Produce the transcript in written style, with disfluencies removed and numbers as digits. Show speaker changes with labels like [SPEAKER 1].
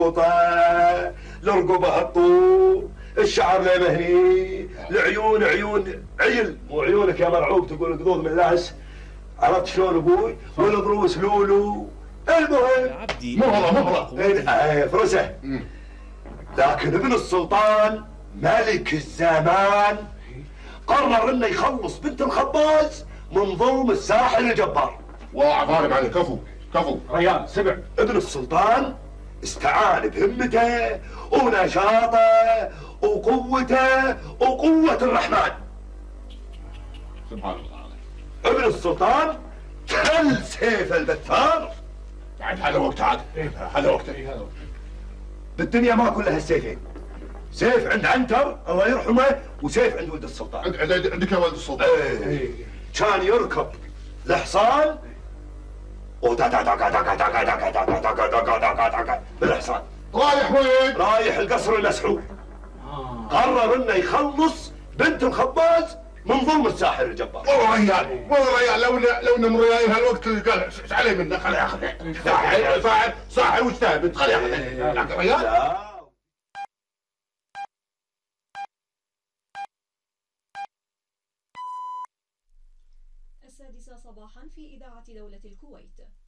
[SPEAKER 1] لرقبها الطور، الشعر له مهني، العيون عيون عيل، مو عيونك يا مرعوب تقول قضوض من لاس. عرفت شلون ابوي؟ والضروس لولو. المهم مهره فرسه. لكن ابن السلطان ملك الزمان قرر انه يخلص بنت الخباز من ظلم الساحر الجبار.
[SPEAKER 2] وعظالم عليه. كفو كفو.
[SPEAKER 1] ريان سمع. ابن السلطان استعان بهمته ونشاطه وقوته وقوة الرحمن.
[SPEAKER 2] سبحان الله.
[SPEAKER 1] ابن السلطان كل سيف البتار.
[SPEAKER 2] بعد هذا وقت عاد. هذا وقته.
[SPEAKER 1] بالدنيا ما كلها السيفين. سيف عند عنتر الله يرحمه وسيف عند ولد السلطان.
[SPEAKER 2] عندك يا ولد السلطان.
[SPEAKER 1] كان يركب الحصان بالحصان.
[SPEAKER 2] رايح وين؟
[SPEAKER 1] رايح القصر المسحور. قرر انه يخلص بنت الخباز من ظلم الساحر الجبار.
[SPEAKER 2] والله ريال والله ريال لو انه من ريال هالوقت قال ايش عليه منه خليه ياخذها. صاحي وش بنت خليه ياخذها. لكن ريال
[SPEAKER 3] السادسة صباحا في إذاعة دولة الكويت.